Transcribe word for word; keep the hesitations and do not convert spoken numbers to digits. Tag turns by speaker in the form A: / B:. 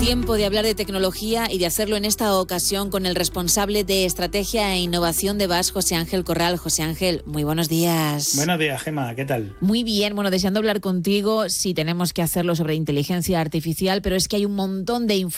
A: Tiempo de hablar de tecnología y de hacerlo en esta ocasión con el responsable de Estrategia e Innovación de V A S, José Ángel Corral. José Ángel, muy buenos días.
B: Buenos días, Gemma, ¿qué tal?
A: Muy bien, bueno, deseando hablar contigo. Sí, tenemos que hacerlo sobre inteligencia artificial, pero es que hay un montón de información